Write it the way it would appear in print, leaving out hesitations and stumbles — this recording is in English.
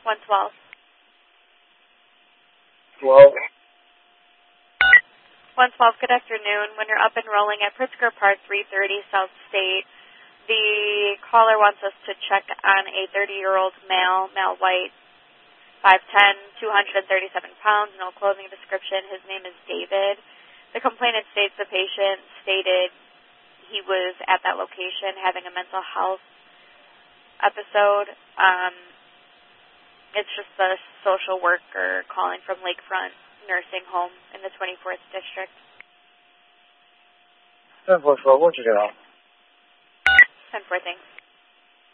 112. 12. 112, good afternoon. When you're up and rolling at Pritzker Park, 330 South State, the caller wants us to check on a 30-year-old male white, 5'10", 237 pounds, no clothing description. His name is David. The complainant states the patient stated he was at that location having a mental health episode. It's just the social worker calling from Lakefront Nursing Home in the 24th District. 10-4, 12, what'd you get on? 10-4, thanks.